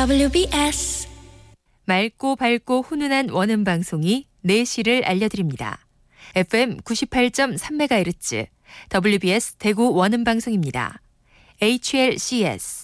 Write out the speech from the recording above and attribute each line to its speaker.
Speaker 1: WBS
Speaker 2: 맑고 밝고 훈훈한 원음 방송이 4시를 알려드립니다. FM 98.3MHz WBS 대구 원음 방송입니다. HLCS